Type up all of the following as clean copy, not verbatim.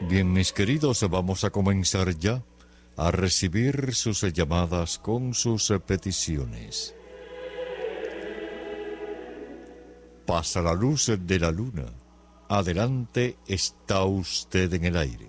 Bien, mis queridos, vamos a comenzar ya a recibir sus llamadas con sus peticiones. Pasa la luz de la luna. Adelante, está usted en el aire.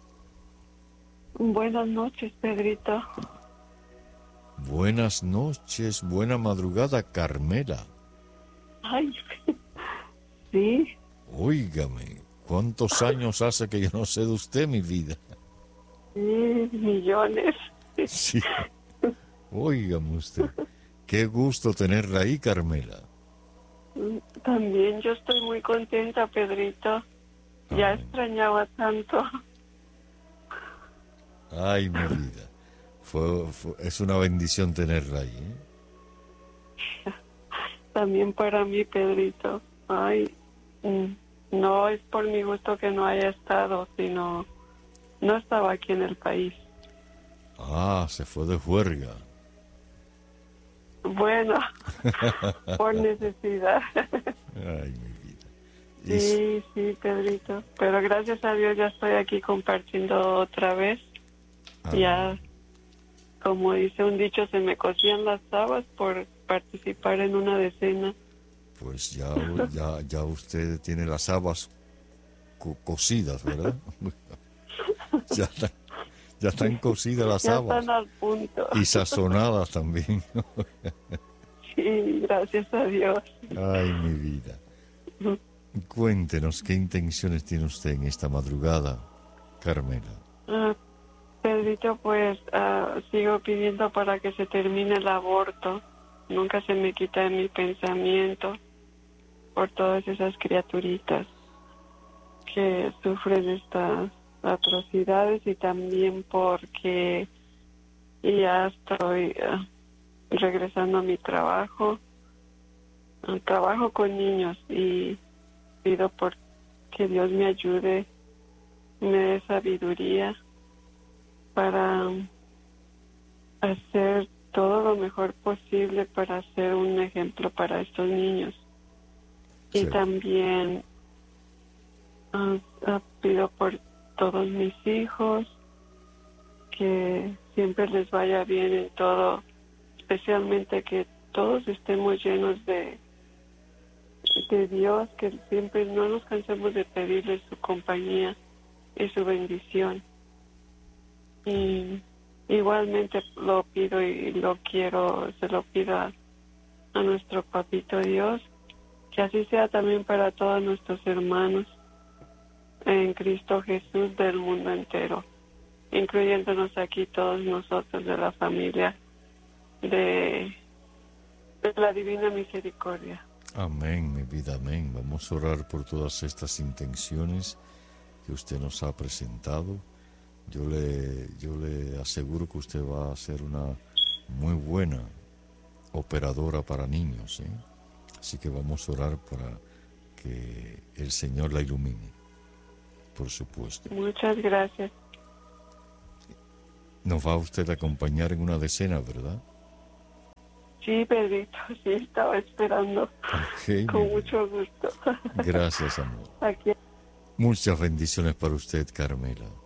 Buenas noches, Pedrito. Buenas noches, buena madrugada, Carmela. Ay, sí. Óigame, ¿cuántos años hace que yo no sé de usted, mi vida? Sí, millones. Sí. Óigame usted. Qué gusto tenerla ahí, Carmela. También yo estoy muy contenta, Pedrito. Ya extrañaba tanto. Ay, mi vida. Es una bendición tenerla ahí, ¿eh? También para mí, Pedrito. Ay, no es por mi gusto que no haya estado, sino no estaba aquí en el país. Ah, se fue de juerga. Bueno, por necesidad. Ay, mi vida. Sí, Pedrito. Pero gracias a Dios ya estoy aquí compartiendo otra vez. Ya, como dice un dicho, se me cocían las habas por participar en una decena. Pues ya usted tiene las habas cocidas, ¿verdad? Ya están cocidas las ya habas. Están al punto. Y sazonadas también. Sí, gracias a Dios. Ay, mi vida. Cuéntenos, ¿qué intenciones tiene usted en esta madrugada, Carmela? Pedrito, pues sigo pidiendo para que se termine el aborto. Nunca se me quita de mi pensamiento por todas esas criaturitas que sufren estas atrocidades, y también porque ya estoy regresando a mi trabajo. Trabajo con niños y pido por que Dios me ayude, me dé sabiduría para hacer todo lo mejor posible para ser un ejemplo para estos niños. Sí. Y también pido por todos mis hijos, que siempre les vaya bien en todo, especialmente que todos estemos llenos de Dios, que siempre no nos cansemos de pedirle su compañía y su bendición. Y igualmente lo pido y lo quiero, se lo pido a nuestro Papito Dios, que así sea también para todos nuestros hermanos en Cristo Jesús del mundo entero, incluyéndonos aquí todos nosotros de la familia de la Divina Misericordia. Amén, mi vida, amén. Vamos a orar por todas estas intenciones que usted nos ha presentado. Yo le aseguro que usted va a ser una muy buena operadora para niños, ¿eh? Así que vamos a orar para que el Señor la ilumine, por supuesto. Muchas gracias. Nos va usted a acompañar en una decena, ¿verdad? Sí, Pedrito, sí, estaba esperando. Okay, con mucho gusto. Gracias, amor. Aquí. Muchas bendiciones para usted, Carmela.